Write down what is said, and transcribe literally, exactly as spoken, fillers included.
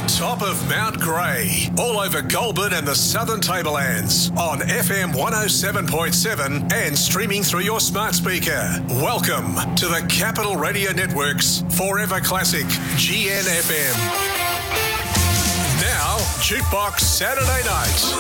top of Mount Grey, all over Goulburn and the Southern Tablelands, on F M one oh seven point seven and streaming through your smart speaker. Welcome to the Capital Radio Network's Forever Classic G N F M. Now, Jukebox Saturday Night.